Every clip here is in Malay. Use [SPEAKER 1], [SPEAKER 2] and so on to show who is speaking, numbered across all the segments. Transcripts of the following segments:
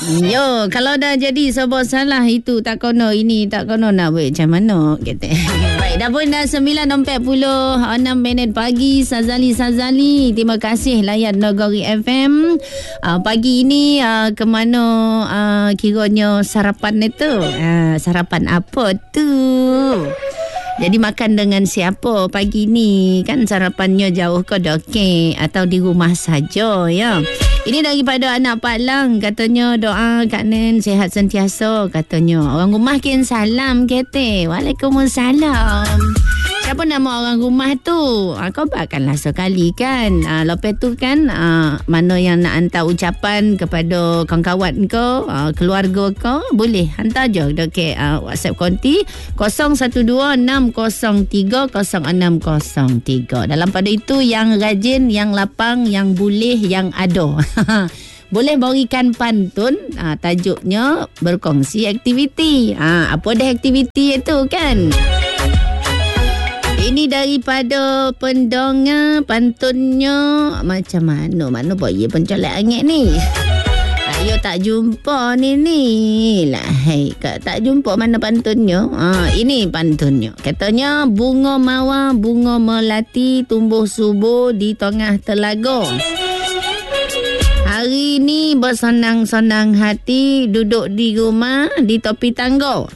[SPEAKER 1] Yo, kalau dah jadi sebab salah itu tak kono, ini tak kono, nak buat macam mana kata. Baik, dah pun dah 9.46 minit pagi. Sazali, terima kasih layan Nagori FM. Pagi ini ke mana kiranya sarapan itu? Sarapan apa tu? Jadi makan dengan siapa pagi ni? Kan sarapannya jauh ke dokek atau di rumah saja ya. Ini daripada anak Pak Lang, katanya doa Kak Nen sihat sentiasa katanya. Orang rumah kian salam kete. Waalaikumsalam. Siapa nama orang rumah tu? Kau bakanlah sekali kan. Lepas tu kan mana yang nak hantar ucapan kepada kawan-kawan kau, keluarga kau, boleh hantar je dekat WhatsApp konti 0126030603. Dalam pada itu yang rajin, yang lapang, yang boleh, yang ada. Boleh berikan pantun, tajuknya berkongsi aktiviti. Apa dah aktiviti itu kan? Ini daripada pendonga, pantunnya macam mana? Mana buat ia pencolek angin ni? Ayo tak jumpa ni. Lah, hai, tak jumpa mana pantunnya. Ini pantunnya. Katanya bunga mawar, bunga melati tumbuh subur di tengah telaga. Hari ni bersenang-senang hati duduk di rumah di tepi tangga.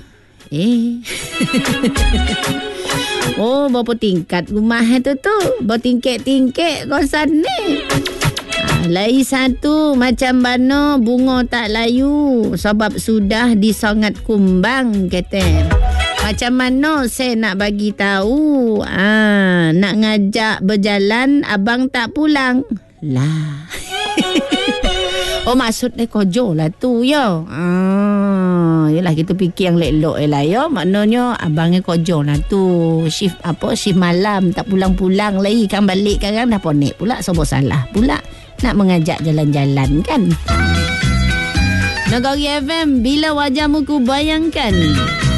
[SPEAKER 1] Oh, berapa tingkat rumah tu tu? Bertingkat-tingkat kosan ni. Lai satu macam mana bunga tak layu sebab sudah disongat kumbang kata. Macam mana saya nak bagi tahu? Nak ngajak berjalan abang tak pulang. Lah. Oh, maksudnya kojo lah tu ya. Yelah kita fikir yang lelok lah ya. Maknanya abangnya kojo lah tu. Shift malam tak pulang-pulang lagi kan, balik kan dah ponek pula. Sebab salah pula nak mengajak jalan-jalan kan. Nagori FM, bila wajahmu ku bayangkan.